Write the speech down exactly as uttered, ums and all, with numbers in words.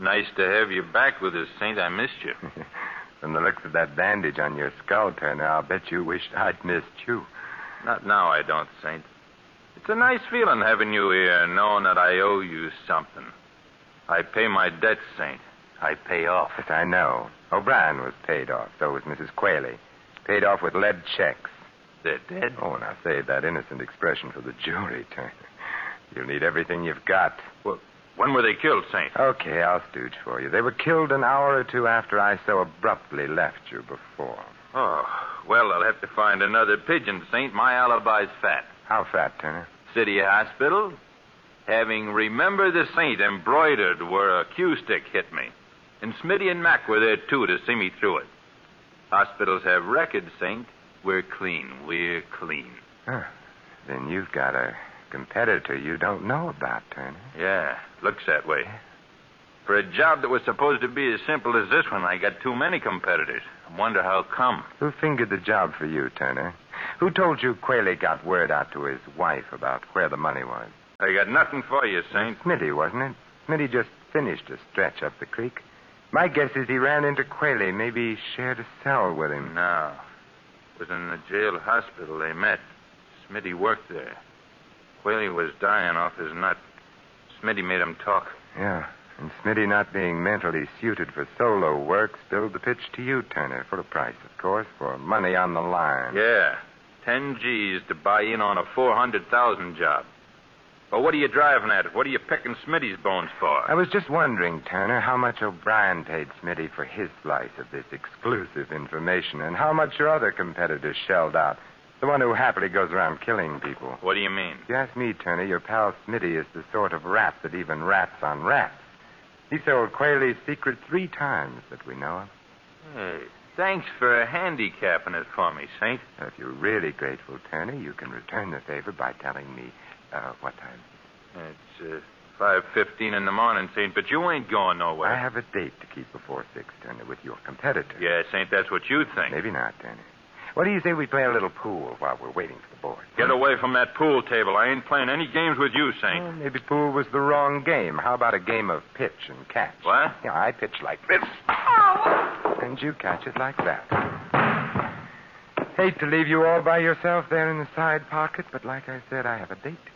Nice to have you back with us, Saint. I missed you. From the looks of that bandage on your skull, Turner, I'll bet you wished I'd missed you. Not now, I don't, Saint. It's a nice feeling having you here, knowing that I owe you something. I pay my debts, Saint. I pay off. Yes, I know. O'Brien was paid off. So was Missus Qualey. Paid off with lead checks. They're dead? Oh, now save that innocent expression for the jury, Turner. You'll need everything you've got. Well, when were they killed, Saint? Okay, I'll stooge for you. They were killed an hour or two after I so abruptly left you before. Oh, well, I'll have to find another pigeon, Saint. My alibi's fat. How fat, Turner? City Hospital, having Remember the Saint embroidered where a cue stick hit me. And Smitty and Mac were there, too, to see me through it. Hospitals have records, Saint. We're clean. We're clean. Huh. Then you've got a competitor you don't know about, Turner. Yeah, looks that way. For a job that was supposed to be as simple as this one, I got too many competitors. I wonder how come. Who fingered the job for you, Turner? Who told you Qualey got word out to his wife about where the money was? I got nothing for you, Saint. Smitty, wasn't it? Smitty just finished a stretch up the creek. My guess is he ran into Qualey, maybe shared a cell with him. No. It was in the jail hospital they met. Smitty worked there. Qualey was dying off his nut. Smitty made him talk. Yeah, and Smitty, not being mentally suited for solo work, spilled the pitch to you, Turner, for a price, of course, for money on the line. Yeah. Ten G's to buy in on a four hundred thousand job. Well, what are you driving at? What are you picking Smitty's bones for? I was just wondering, Turner, how much O'Brien paid Smitty for his slice of this exclusive information, and how much your other competitors shelled out. The one who happily goes around killing people. What do you mean? If you ask me, Turner, your pal Smitty is the sort of rat that even rats on rats. He sold Qualey's secret three times that we know of. Hey, thanks for handicapping it for me, Saint. If you're really grateful, Turner, you can return the favor by telling me uh, what time. It's uh, five fifteen in the morning, Saint, but you ain't going nowhere. I have a date to keep before six, Turner, with your competitor. Yeah, Saint, that's what you think. Maybe not, Turner. What do you say we play a little pool while we're waiting for the board? Get away from that pool table. I ain't playing any games with you, Saint. Well, maybe pool was the wrong game. How about a game of pitch and catch? What? Yeah, I pitch like this. Oh! And you catch it like that. Hate to leave you all by yourself there in the side pocket, but like I said, I have a date to